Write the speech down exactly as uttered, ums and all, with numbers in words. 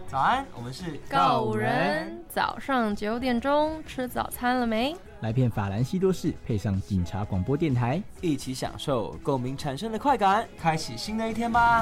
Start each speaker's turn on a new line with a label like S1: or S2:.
S1: 早安，我们是
S2: 告五人。早上九点钟吃早餐了没？
S3: 来片法兰西多士，配上警察广播电台，
S1: 一起享受共鸣产生的快感，开启新的一天吧。